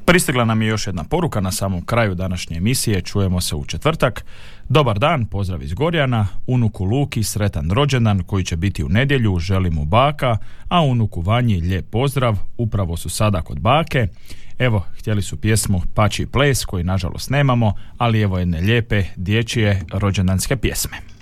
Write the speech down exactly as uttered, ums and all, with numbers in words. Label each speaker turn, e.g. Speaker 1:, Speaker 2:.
Speaker 1: Pristigla nam je još jedna poruka na samom kraju današnje emisije. Čujemo se u četvrtak. Dobar dan, pozdrav iz Gorjana. Unuku Luki sretan rođendan koji će biti u nedjelju, želim mu baka, a unuku Vanji lijep pozdrav, upravo su sada kod bake. Evo, htjeli su pjesmu Pačji ples, koji nažalost nemamo, ali evo jedne lijepe dječje rođendanske pjesme.